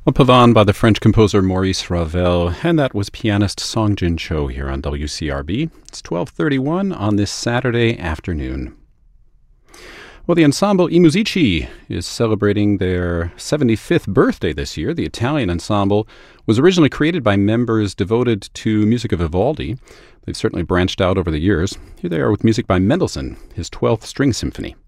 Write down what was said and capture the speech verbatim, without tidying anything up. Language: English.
A Pavane by the French composer Maurice Ravel, and that was pianist Song Jin Cho here on W C R B. It's twelve thirty-one on this Saturday afternoon. Well, the ensemble I Musici is celebrating their seventy-fifth birthday this year. The Italian ensemble was originally created by members devoted to music of Vivaldi. They've certainly branched out over the years. Here they are with music by Mendelssohn, his twelfth String Symphony.